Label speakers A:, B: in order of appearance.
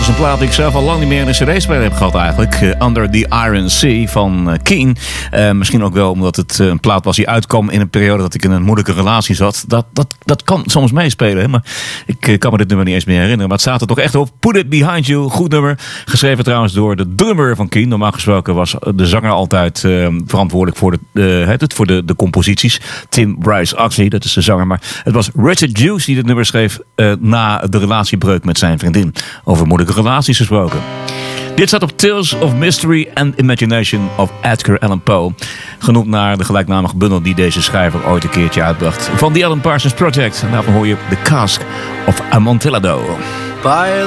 A: is een plaat die ik zelf al lang niet meer in een cd-speler heb gehad eigenlijk. Under the Iron Sea van Keane. Misschien ook wel omdat het een plaat was die uitkwam in een periode dat ik in een moeilijke relatie zat. Dat kan soms meespelen. Hè? Maar ik kan me dit nummer niet eens meer herinneren. Maar het staat er toch echt op. Put It Behind You. Goed nummer. Geschreven trouwens door de drummer van Keane. Normaal gesproken was de zanger altijd verantwoordelijk voor de composities. Tim Bryce Oxley, dat is de zanger. Maar het was Richard Hughes die dit nummer schreef na de relatiebreuk met zijn vriendin. Over moeilijke relaties gesproken. Dit staat op Tales of Mystery and Imagination of Edgar Allan Poe. Genoemd naar de gelijknamige bundel die deze schrijver ooit een keertje uitbracht. Van The Alan Parsons Project. En daarvan hoor je The Cask of Amontillado.